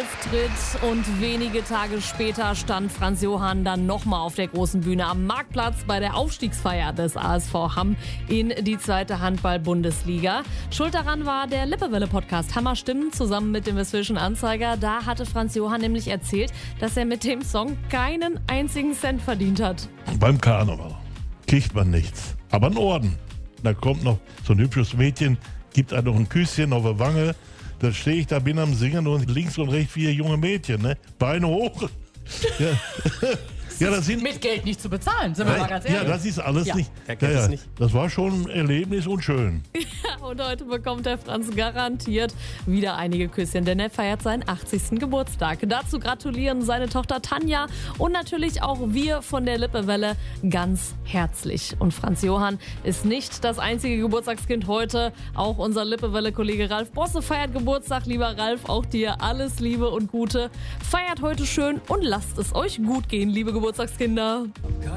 Auftritt und wenige Tage später stand Franz Johann dann nochmal auf der großen Bühne am Marktplatz bei der Aufstiegsfeier des ASV Hamm in die 2. Handball-Bundesliga. Schuld daran war der Lippewelle-Podcast Hammer Stimmen zusammen mit dem Westfälischen Anzeiger. Da hatte Franz Johann nämlich erzählt, dass er mit dem Song keinen einzigen Cent verdient hat. Beim Karneval kriegt man nichts, aber einen Orden. Da kommt noch so ein hübsches Mädchen, gibt einem noch ein Küsschen auf der Wange. Da stehe ich da, bin am Singen und links und rechts 4 junge Mädchen, ne? Beine hoch. Ja. Ja, das sind mit Geld nicht zu bezahlen, sind wir mal ganz ehrlich. Ja, das ist alles nicht. Nicht. Das war schon ein Erlebnis und schön. Ja, und heute bekommt der Franz garantiert wieder einige Küsschen, denn er feiert seinen 80. Geburtstag. Dazu gratulieren seine Tochter Tanja und natürlich auch wir von der Lippewelle ganz herzlich. Und Franz Johann ist nicht das einzige Geburtstagskind heute. Auch unser Lippewelle-Kollege Ralf Bosse feiert Geburtstag. Lieber Ralf, auch dir alles Liebe und Gute. Feiert heute schön und lasst es euch gut gehen, liebe Geburtstagskinder.